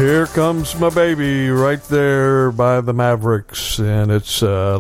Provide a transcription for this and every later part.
Here Comes My Baby right there by the Mavericks, and it's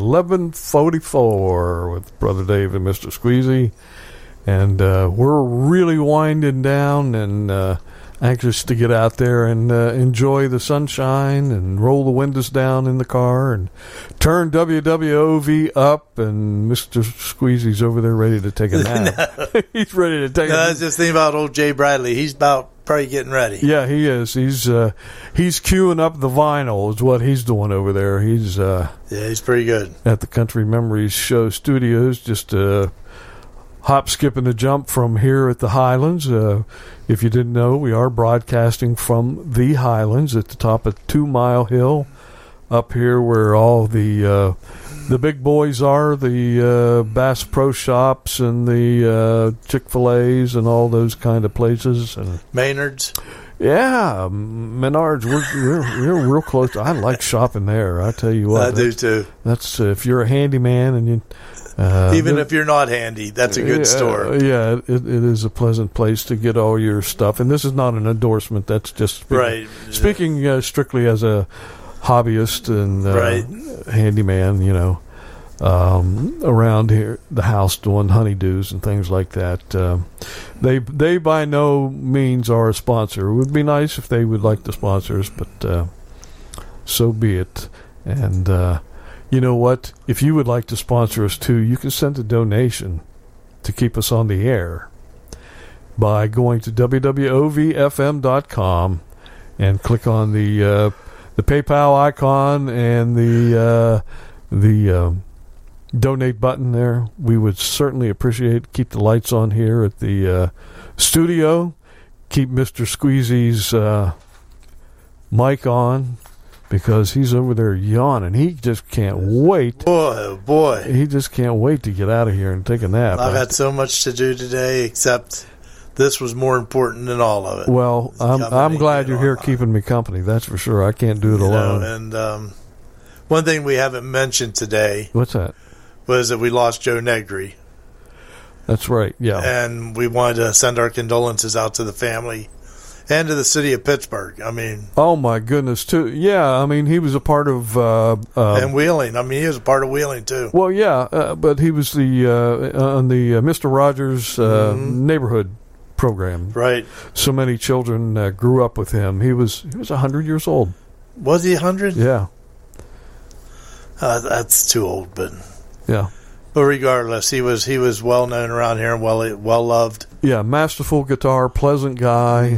11:44 with Brother Dave and Mr. Squeezy, and we're really winding down and anxious to get out there and enjoy the sunshine and roll the windows down in the car and turn WWOV up, and Mr. Squeezy's over there ready to take a nap. He's ready to take a nap. I was just thinking about old Jay Bradley. He's about probably getting ready. Yeah, he is. He's queuing up the vinyl is what he's doing over there. He's he's pretty good. At the Country Memories Show studios, just hop, skip, and a jump from here at the Highlands. If you didn't know, we are broadcasting from the Highlands at the top of 2 Mile Hill, up here where all the big boys are, the Bass Pro Shops and the Chick-fil-A's and all those kind of places. And Maynard's. Yeah, Menards. We're real close. I like shopping there. I tell you what. I do too. That's if you're a handyman and you. Even if you're not handy, that's a good store. Yeah, it is a pleasant place to get all your stuff. And this is not an endorsement. That's just speaking strictly as a hobbyist and handyman, around here, the house doing honeydews and things like that. They by no means are a sponsor. It would be nice if they would like to sponsor us, but so be it. And you know what? If you would like to sponsor us too, you can send a donation to keep us on the air by going to wwovfm.com and click on the PayPal icon and the donate button there. We would certainly appreciate. Keep the lights on here at the studio. Keep Mr. Squeezy's mic on, because he's over there yawning. He just can't wait. Boy. He just can't wait to get out of here and take a nap. I've got so much to do today, except this was more important than all of it. Well, I'm glad you're here keeping me company. That's for sure. I can't do it alone. And one thing we haven't mentioned today. What's that? Was that we lost Joe Negri. That's right, yeah. And we wanted to send our condolences out to the family and to the city of Pittsburgh. I mean, oh my goodness, too. Yeah, I mean, he was a part of and Wheeling. I mean, he was a part of Wheeling too. Well, yeah, but he was the on the Mr. Rogers neighborhood program. Right. So many children grew up with him. He was 100 years old. Was he 100? Yeah. That's too old, but yeah. But regardless, he was well known around here and well loved. Yeah, masterful guitar, pleasant guy.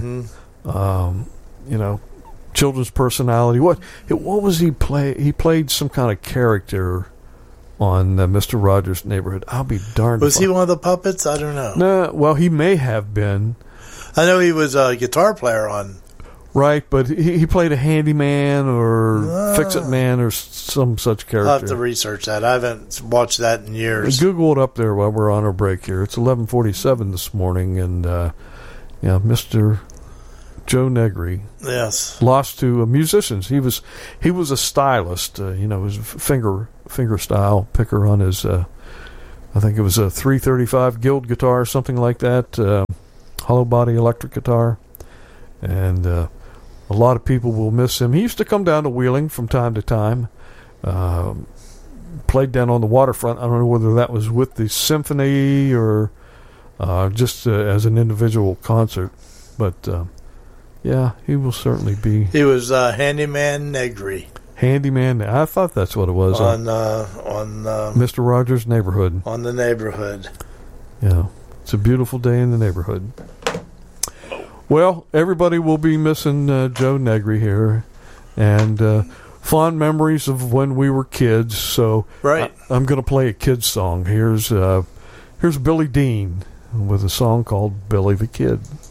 Children's personality. What was he play? He played some kind of character on Mr. Rogers' Neighborhood. I'll be darned. Was he one of the puppets? I don't know. No, well, he may have been. I know he was a guitar player on. Right, but he played a handyman or fix-it man or some such character. I'll have to research that. I haven't watched that in years. Google it up there while we're on our break here. It's 11:47 this morning, and Mr. Joe Negri, yes, lost to musicians. He was a stylist. His finger style picker on his. I think it was a 335 Guild guitar, something like that. Hollow body electric guitar, and. A lot of people will miss him. He used to come down to Wheeling from time to time. Played down on the waterfront. I don't know whether that was with the symphony or just as an individual concert. But, he will certainly be. He was Handyman Negri. Handyman. I thought that's what it was. On Mr. Rogers' Neighborhood. On the neighborhood. Yeah. It's a beautiful day in the neighborhood. Well, everybody will be missing Joe Negri here, and fond memories of when we were kids. So right. I'm going to play a kid's song. Here's Billy Dean with a song called Billy the Kid.